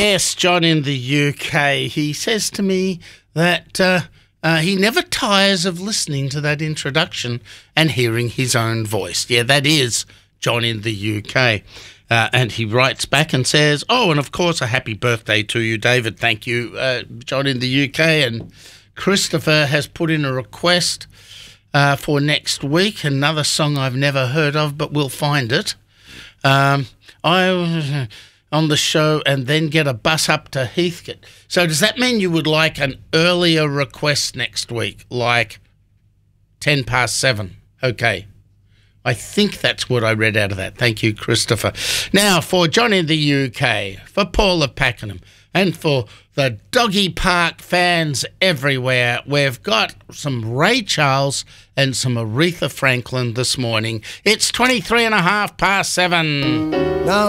Yes, John in the UK. He says to me that he never tires of listening to that introduction and hearing his own voice. Yeah, that is John in the UK. And he writes back and says, and of course, a happy birthday to you, David. Thank you, John in the UK. And Christopher has put in a request for next week, another song I've never heard of, but we'll find it. I on the show and then get a bus up to Heathcote. So does that mean you would like an earlier request next week, like 7:10? Okay. I think that's what I read out of that. Thank you, Christopher. Now, for John in the UK, for Paul of Pakenham, and for the Doggy Park fans everywhere, we've got some Ray Charles and some Aretha Franklin this morning. It's 7:23. Now